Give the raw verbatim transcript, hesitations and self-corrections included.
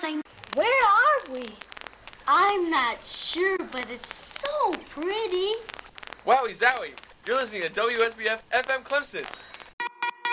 flying. Where are we? I'm not sure, but it's so pretty. Wowie zowie! You're listening to W S B F F M Clemson.